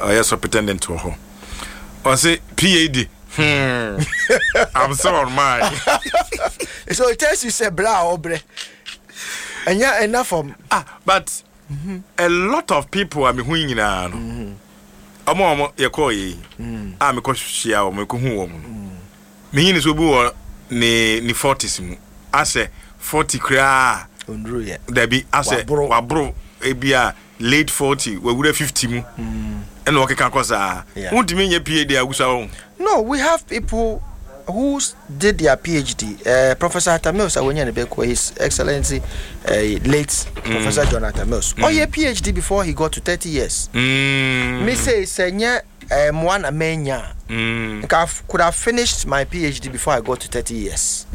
yes, pretending to her. Or say PAD. I'm so on mine. So it tells you say blah obre. And yeah, enough of but a lot of people are being in an Amo Yakoi. I'm a coshia or Meku. Meaning is will be ni 40. I say 40 cra. There be I say bro ebia late 40 we would have 50 and what can cause won't mean your PhD. No, we have people who did their PhD. Professor Atamils, His Excellency, late Professor Jonathan Mills. Oh, yeah, PhD before he got to 30 years. Me say, Senya, Mwana Menya. Could have finished my PhD before I got to 30 years.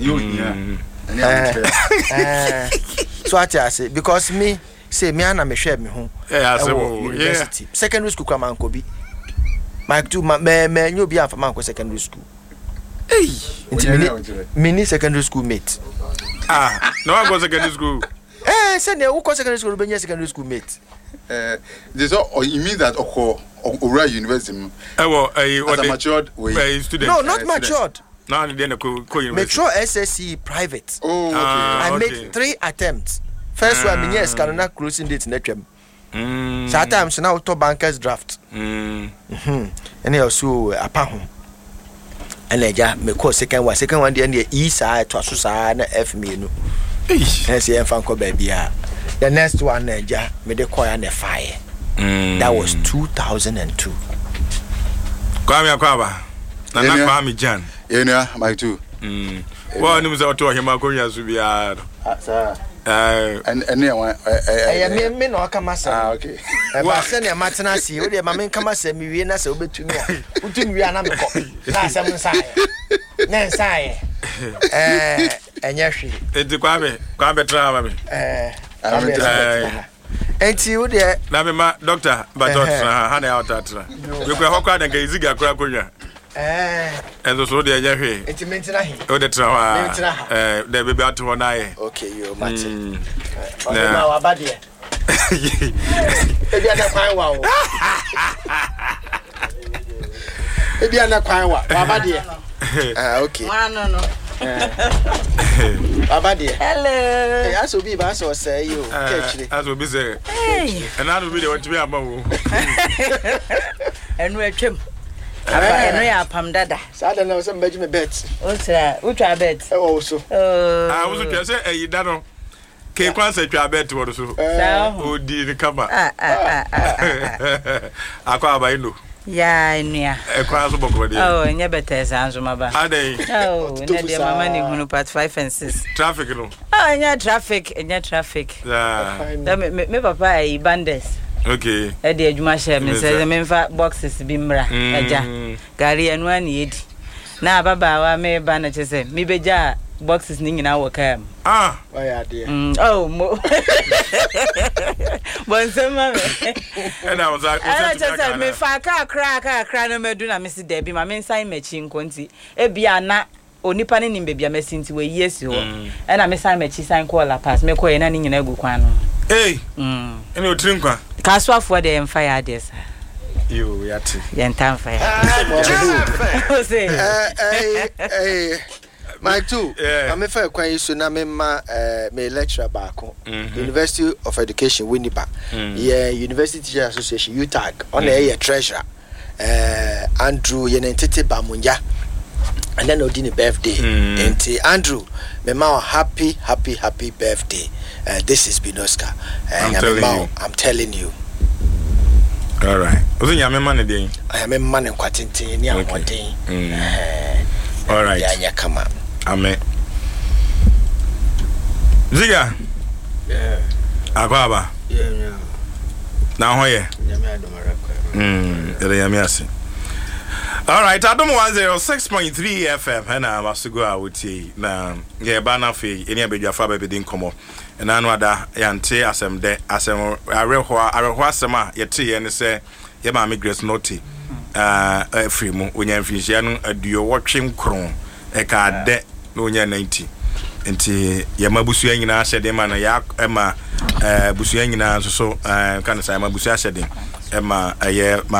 So I say, because me, say, me and I share me home. University. Secondary school, come on, Kobe. My two, me, you be for Manco secondary school. Hey, mini secondary school mate. No, I go secondary school. Send who go secondary school, be secondary school mate. This all you mean that Ora University? As a matured student. No, not matured. No, then Metro SSC private. Oh, okay. I made 3 attempts. First one, me yes, cannot closing date netchem. Sometimes now to bankers draft. And also a pound. And I me call second one the end the east side to Susa na F me no. And say fanko baby. The next one me the choir and the fire. That was 2002. Kwame Nana Kwame Jan. Yeah, my two. Well, news out to him, I'm going to be sir. And anyone, I mean, no, come as okay. I send a matinasi, or the mamma come as a million as over to me. Who didn't we are not some sign? Then sign. And yes, it's Kwame Travel. And you there, Namima, doctor, but honey out at you can hook out and get Ziga Krakoya. And also the Yahi. It's mentally. Oh, the Trawa. They be about to one eye. Okay, you Martin. Now, body. Maybe I'm not quite wow. Maybe I'm not quite wow. Body. Okay. No. Baba dear. Hello. As will be bass or say you. As will be there. And I will be the one to be above. And we're trim. I know you're Pam Dada. So I don't know some Benjamin bets. What's that? Which I bet. Also. I was going to say, you don't know. Can't answer your bet to what so. Oh, dear, come on. I call by you. Yeah, yeah. Oh, and you better sounds my bad. Are they? Oh, and my money who part 5 and 6. Traffic, no. Oh, and your traffic, Yeah. Me papa, bandits. Okay. Eddie, you must share me, says the member boxes bimbra. Gary and 1 year. Now, Baba, may bandages say, me be jar boxes ning in our cam. Why are dear? Oh, mo. But some and I was like, I just said, me faka crack, no me do na Mr. Debbie, my men sign matching quanti. Ebiana, only panning in baby, I may sing to a yes, you and I may sign matchy sign call a pass, me call any in a good one. Hey, and you drink one. Castle for the fire, dear. You yet, Yantan fire. My two, I'm a fair quite soon. I'm my lecturer back University of Education, Winnipeg. Yeah, University Teacher Association, UTAG, on a treasurer. Andrew Yenentete Bamunya. And then Odini birthday. And Andrew, my happy birthday. This is Binoska. I'm telling you. All right. What's your money day? I am a man in Quatintin. All right. Yeah, come on. Amen. Ziga. Yeah. Akwaba. Yeah. Now where? All right, I don't 106.3 FM and I was to go out with you. Now, yeah, banner fee, any of your father didn't come up. And I know that Yante as I'm there, as I'm a real Wasama, yet tea and say, yeah, my migrants naughty. Free moon when you're fishing a duo watching crown, a card debt, no, you're 90. And Yamabusu in our said, Emma, Yak, Emma, Busuang in our so, kind of say, Mabusa said, Emma, a year.